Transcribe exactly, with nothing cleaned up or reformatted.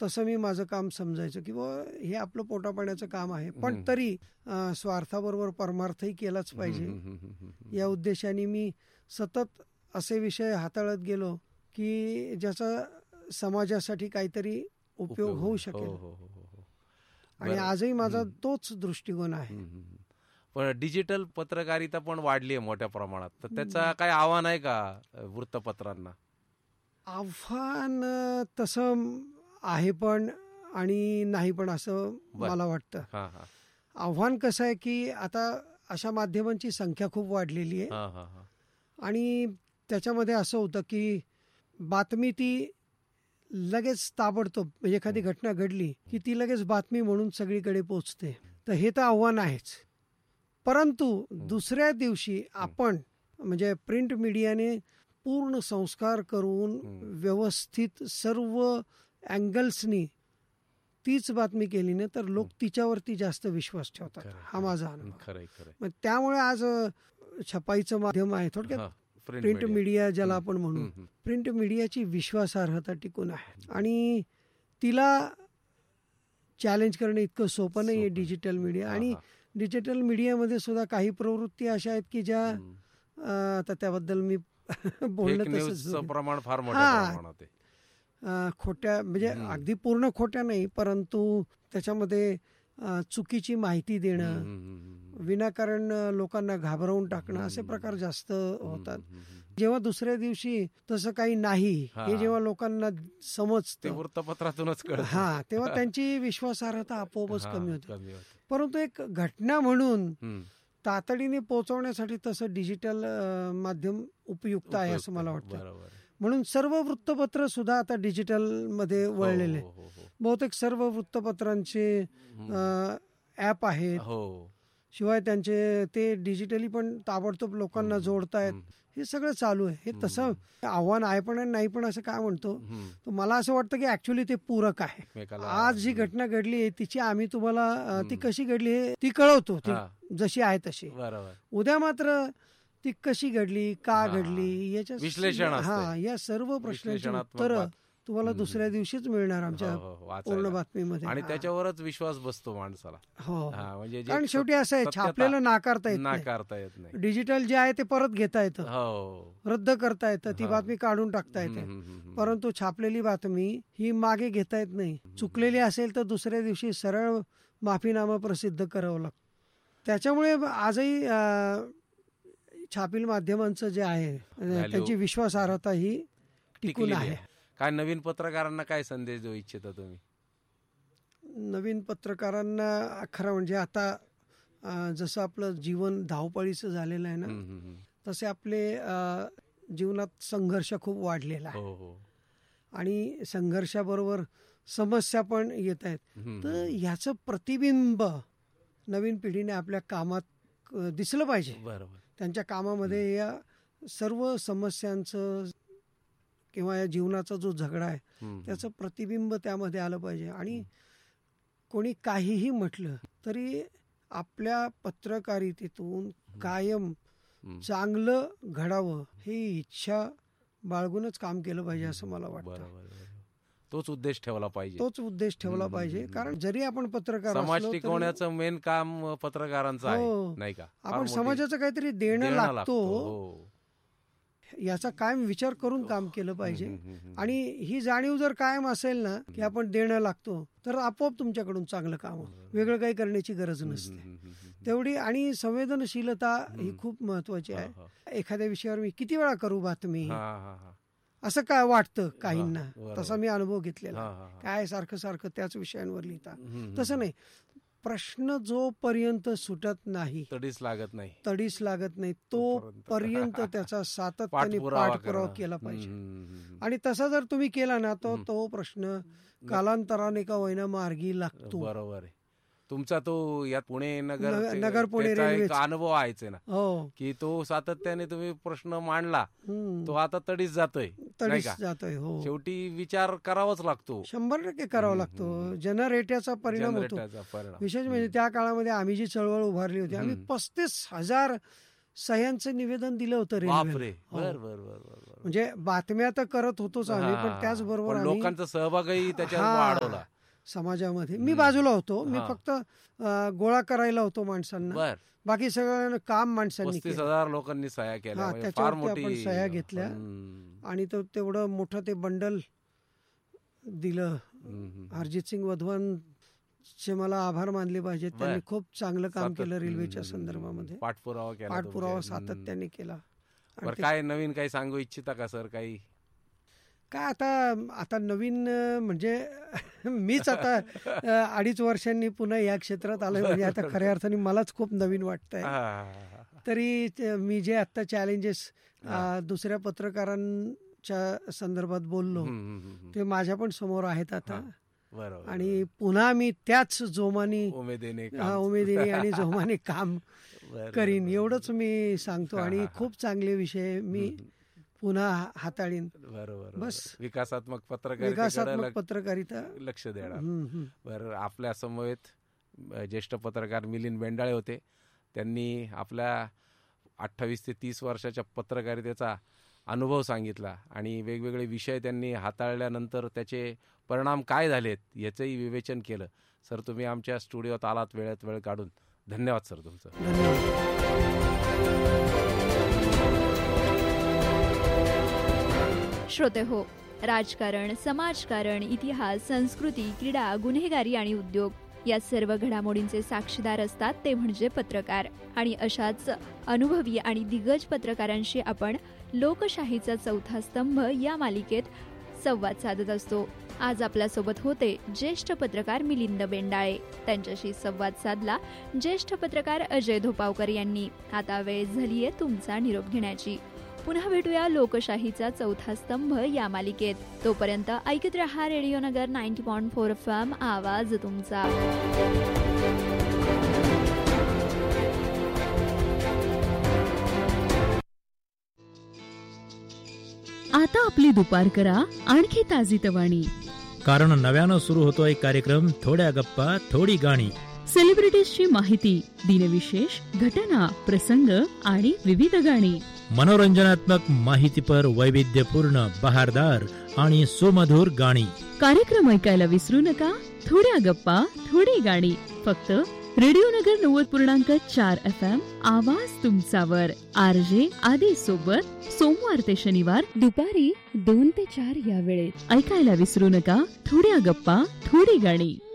तसं मी माझं काम समजायचं की बुवा हे आपलं पोटापाण्याचं काम आहे, पण तरी अं, स्वार्थाबरोबर परमार्थही केलाच पाहिजे या उद्देशाने मी सतत असे विषय हाताळत गेलो की ज्याचा समाजासाठी काहीतरी उपयोग होऊ शकेल. आणि आजही माझा तोच दृष्टिकोन आहे. पण डिजिटल पत्रकारिता पण वाढली आहे मोठ्या प्रमाणात, तर त्याचा काय आव्हान आहे का वृत्तपत्रांना? आव्हान तसं आहे पण आणि नाही पण असं मला वाटतं. आव्हान कसं आहे की आता अशा माध्यमांची संख्या खूप वाढलेली आहे आणि त्याच्यामध्ये असं होतं की बातमी ती लगेच ताबडतोब म्हणजे एखादी घटना घडली की ती लगेच बातमी म्हणून सगळीकडे पोचते. तर हे तर आव्हान आहेच. परंतु दुसऱ्या दिवशी आपण म्हणजे प्रिंट मीडियाने पूर्ण संस्कार करून व्यवस्थित सर्व अँगल्सनी तीच बातमी केली ना तर लोक तिच्यावरती जास्त विश्वास ठेवतात. हा माझा अनुभव. त्यामुळे आज छपाईचं माध्यम आहे थोडक्यात प्रिंट मीडिया ज्याला आपण म्हणू, प्रिंट मीडियाची विश्वासार्हता टिकून आहे आणि तिला चॅलेंज करणं इतकं सोपं नाही आहे डिजिटल मीडिया. आणि डिजिटल मीडियामध्ये सुद्धा काही प्रवृत्ती अशा आहेत की ज्या आता त्याबद्दल मी बोलणं तसंच प्रमाण फार मोठ्या प्रमाणात आहे. खोट्या म्हणजे अगदी पूर्ण खोट्या नाही, परंतु त्याच्यामध्ये चुकीची माहिती देणं, विनाकारण लोकांना घाबरवून टाकणं असे प्रकार जास्त होतात. जेव्हा दुसऱ्या दिवशी तसं काही नाही हे जेव्हा लोकांना समजतं वृत्तपत्रातूनच कळतं, हा तेव्हा त्यांची विश्वासार्हता आपोआपच कमी होते. परंतु एक घटना म्हणून तातडीने पोहोचवण्यासाठी तसं डिजिटल माध्यम उपयुक्त आहे असं मला वाटतं. म्हणून सर्व वृत्तपत्र सुद्धा आता डिजिटल मध्ये वळलेले. बहुतेक सर्व वृत्तपत्रांचे ऍप आहेत, शिवाय त्यांचे ते डिजिटली पण ताबडतोब लोकांना जोडतायत. हे सगळं चालू आहे. हे तसं आव्हान आहे पण नाही पण असं काय म्हणतो, तर मला असं वाटतं की ऍक्च्युली ते पूरक आहे. आज जी घटना घडली आहे तिची आम्ही तुम्हाला ती कशी घडली आहे ती कळवतो, जशी आहे तशी. उद्या मात्र ती कशी घडली, का घडली, याच्या विश्लेषण हा या सर्व प्रश्नांची उत्तरं तुम्हाला दुसऱ्या दिवशीच मिळणार आमच्या पूर्ण बातमीमध्ये. आणि त्याच्यावरच विश्वास बसतो माणसाला. हो, कारण शेवटी असं आहे छापलेलं नाकारता येत नाकारता येत नाही. डिजिटल जे आहे ते परत घेता येतं, रद्द करता येतं, ती बातमी काढून टाकता येते. परंतु छापलेली बातमी ही मागे घेता येत नाही. चुकलेली असेल तर दुसऱ्या दिवशी सरळ माफीनामा प्रसिद्ध करावं लागतं. त्याच्यामुळे आजही छापील माध्यमांचं जे आहे त्यांची विश्वासार्हता ही टिकून आहे. काय नवीन पत्रकारांना काय संदेश देऊ इच्छिता तुम्ही? नवीन पत्रकारांना खरं म्हणजे आता जसं आपलं जीवन धावपळीचं झालेलं आहे ना, तसे आपले जीवनात संघर्ष खूप वाढलेला आहे आणि संघर्षाबरोबर समस्या पण येत आहेत. तर ह्याचं प्रतिबिंब नवीन पिढीने आपल्या कामात दिसलं पाहिजे. बरोबर, त्यांच्या कामामध्ये या सर्व समस्यांचं किंवा या जीवनाचा जो झगडा आहे त्याचं प्रतिबिंब त्यामध्ये आलं पाहिजे. आणि कोणी काहीही म्हटलं तरी आपल्या पत्रकारितेतून कायम चांगलं घडावं ही इच्छा बाळगूनच काम केलं पाहिजे असं मला वाटतं. तोच उद्देश ठेवला पाहिजे तोच उद्देश ठेवला पाहिजे कारण जरी आपण पत्रकार समाज टिकवण्याचं मेन काम पत्रकारांचं आहे, नाही का? आपण समाजाचं काहीतरी देणं लागतो याचा कायम विचार करून काम केलं पाहिजे. आणि ही जाणीव जर कायम असेल ना की आपण देणं लागतो तर आपोआप तुमच्याकडून चांगलं काम, वेगळं काही करण्याची गरज नसते तेवढी. आणि संवेदनशीलता ही खूप महत्वाची आहे. एखाद्या विषयावर मी किती वेळा करू बातमी असं काय वाटतं काहींना, तसा मी अनुभव घेतलेला. काय सारखं सारखं त्याच विषयांवर लिहिता, तसं नाही. प्रश्न जोपर्यंत सुटत नाही तडीस लागत नाही तडीस लागत नाही तोपर्यंत त्याचा सातत्याने पाठपुरावा केला पाहिजे. आणि तसा जर तुम्ही केला ना तो तो प्रश्न कालांतराने का होईना मार्गी लागतो. बरोबर आहे. तुमचा तो या पुणे नगर नगर पुणे अनुभव आहेच ना, की तो सातत्याने तुम्ही प्रश्न मांडला तो आता तडीस जातोय तडीस जातोय. हो, शेवटी विचार करावाच लागतो, शंभर टक्के करावा लागतो. जनरेट्याचा परिणाम होतो. विशेष म्हणजे त्या काळामध्ये आम्ही जी चळवळ उभारली होती, आम्ही पस्तीस हजार सह्यांचं निवेदन दिलं होतं रेल्वे. म्हणजे बातम्या तर करत होतोच आम्ही, पण त्याचबरोबर लोकांचा सहभागही त्याच्यात वाढवला समाजामध्ये. मी बाजूला होतो, मी फक्त गोळा करायला होतो माणसांना, बाकी सगळं काम माणसांनी पस्तीस हजार लोकांनी सह्या केल्या, त्याच्यावरती आपण सह्या घेतल्या आणि तो तेवढं मोठं ते बंडल दिलं. हरजित सिंग वधवन चे मला आभार मानले पाहिजेत, त्यांनी खूप चांगलं काम केलं रेल्वेच्या संदर्भामध्ये, पाठपुरावा केला, पाठपुरावा सातत्याने केला. काय नवीन काही सांगू इच्छिता का सर? काही काय आता आता नवीन म्हणजे मीच आता अडीच वर्षांनी पुन्हा या क्षेत्रात आलोय, म्हणजे आता खऱ्या अर्थाने मलाच खूप नवीन वाटतंय. तरी मी जे आता चॅलेंजेस दुसऱ्या पत्रकारांच्या संदर्भात बोललो ते माझ्या पण समोर आहेत आता. आणि पुन्हा मी त्याच जोमाने उमेदीने आणि जोमाने काम करीन, एवढंच मी सांगतो. आणि खूप चांगले विषय मी पुन्हा हाताळीन. बरोबर, बस विकासात्मक विकासात्मक पत्रकारिता लक्ष देणार. बरं, आपल्या समवेत ज्येष्ठ पत्रकार मिलिंद बेंडाळे होते. त्यांनी आपल्या अठ्ठावीस ते तीस वर्षाच्या पत्रकारितेचा अनुभव सांगितला आणि वेगवेगळे विषय त्यांनी हाताळल्यानंतर त्याचे परिणाम काय झालेत याचंही विवेचन केलं. सर, तुम्ही आमच्या स्टुडिओत आलात वेळेत वेळ काढून. धन्यवाद सर तुमचं. श्रोते हो, राजकारण, समाजकारण, इतिहास, संस्कृती, क्रीडा, गुन्हेगारी आणि उद्योग या सर्व घडामोडींचे साक्षीदार असतात ते म्हणजे पत्रकार. आणि अशाच अनुभवी आणि दिग्गज पत्रकारांशी आपण लोकशाहीचा चौथा स्तंभ या मालिकेत संवाद साधत असतो. आज आपल्यासोबत होते ज्येष्ठ पत्रकार मिलिंद बेंडाळे. त्यांच्याशी संवाद साधला ज्येष्ठ पत्रकार अजय धोपावकर यांनी. आता वेळ झालीये तुमचा निरोप घेण्याची. पुन्हा भेटूया लोकशाहीचा चौथा स्तंभ या मालिकेत. तोपर्यंत ऐकत रहा रेडिओ नगर ninety point four F M, आवाज तुमचा. आता आपली दुपार करा आणखी ताजीतवाणी, कारण नव्यानं सुरू होतोय कार्यक्रम थोड्या गप्पा थोडी गाणी. सेलिब्रिटीजची माहिती, दिनविशेष, घटना, प्रसंग आणि विविध गाणी. मनोरंजनात्मक माहितीपर वैविध्यपूर्ण, बहारदार आणि सुमधुर गाणी. कार्यक्रम ऐकायला विसरू नका. थोड्या गप्पा थोडी गाणी, फक्त रेडिओ नगर नव्वद पूर्णांक चार एफ एम, आवाज तुमचावर. आर जे आदी सोबत सोमवार ते शनिवार दुपारी दोन ते चार या वेळेत ऐकायला विसरू नका. थोड्या गप्पा थोडी गाणी.